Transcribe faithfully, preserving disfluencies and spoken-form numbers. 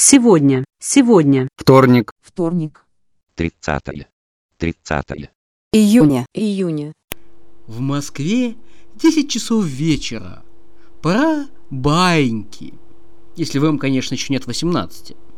Сегодня. Сегодня. Вторник. Вторник. Тридцатое. Тридцатое. Июня. Июня. В Москве десять часов вечера. Пора баиньки. Если вам, конечно, еще нет восемнадцати.